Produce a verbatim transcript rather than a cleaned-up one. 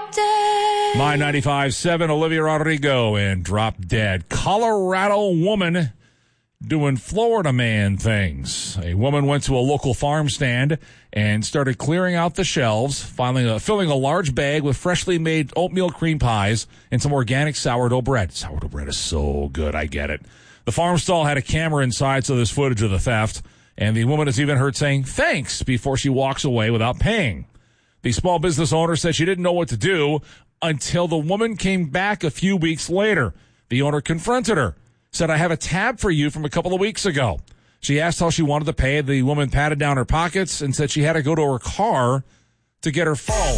Dead. My ninety-five point seven, Olivia Rodrigo and Drop Dead. Colorado woman doing Florida man things. A woman went to a local farm stand and started clearing out the shelves, filling a, filling a large bag with freshly made oatmeal cream pies and some organic sourdough bread. Sourdough bread is so good, I get it. The farm stall had a camera inside, so there's footage of the theft, and the woman is even heard saying thanks before she walks away without paying. The small business owner said she didn't know what to do until the woman came back a few weeks later. The owner confronted her, said, I have a tab for you from a couple of weeks ago. She asked how she wanted to pay. The woman patted down her pockets and said she had to go to her car to get her phone.